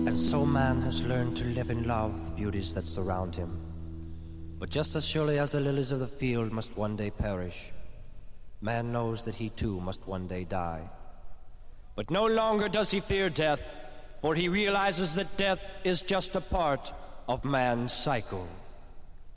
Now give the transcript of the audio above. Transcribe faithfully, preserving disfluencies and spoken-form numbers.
And so man has learned to live and love the beauties that surround him. But just as surely as the lilies of the field must one day perish, man knows that he too must one day die. But no longer does he fear death, for he realizes that death is just a part of man's cycle.